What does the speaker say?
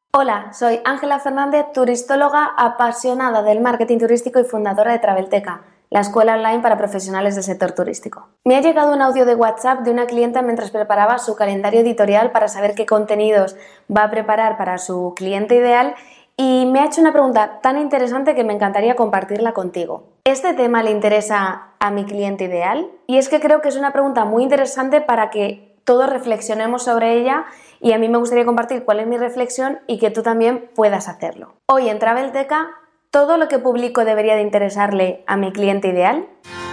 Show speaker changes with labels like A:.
A: Hola, soy Ángela Fernández, turistóloga apasionada del marketing turístico y fundadora de Travelteca, la escuela online para profesionales del sector turístico. Me ha llegado un audio de WhatsApp de una clienta mientras preparaba su calendario editorial para saber qué contenidos va a preparar para su cliente ideal y me ha hecho una pregunta tan interesante que me encantaría compartirla contigo. ¿Este tema le interesa a mi cliente ideal? Y es que creo que es una pregunta muy interesante para que todos reflexionemos sobre ella y a mí me gustaría compartir cuál es mi reflexión y que tú también puedas hacerlo. Hoy en Travelteca, ¿todo lo que publico debería de interesarle a mi cliente ideal?